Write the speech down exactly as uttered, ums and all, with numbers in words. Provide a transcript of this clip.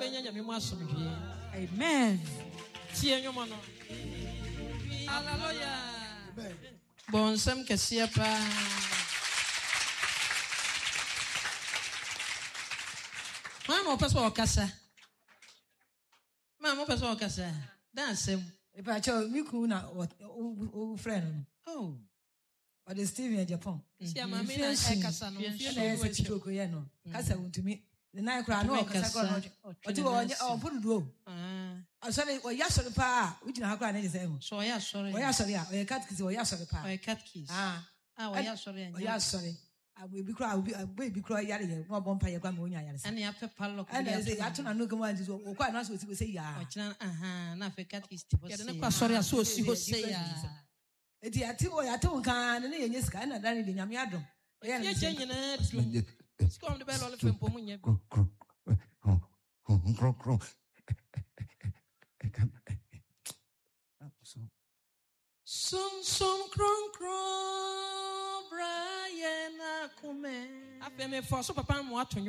Amen. Hallelujah. Bonsam kesiya pa. Mama opeso okasa. Mama opeso okasa. Dance. If I tell you, you na o friend. Oh. But the Steve in Japan. See, mama na ekasa no. Fiona is stroke ye no. Kasa untumi. The night cry no kasa ko no. Oti wo o pudu do. Ah. Asori o ya sori pa, we na akwa na je say. So o ya sori. O ya sori a, o ya cat kiss o ya sori pa. O ya cat kiss. Ah. Ah, o ya sori anya. O ya sori. We be cry, we be cry yare ye. No bompa ye kwa me onya yare. Ani ape pallo ko. Ani say atu na no go man so o kwa na so we say ya. O china aha, na fe cat kiss tipo say. Ye ne kwa sori aso osi ho say ya. Eti ati o ya to kan ne ye nyesika na dan de nyame adom. O ya ne je nyina. Skom de belo le fempo mu nya. Kro kro. Sum sum kron kron Brian akume. Ape me for so papa mo atonyo.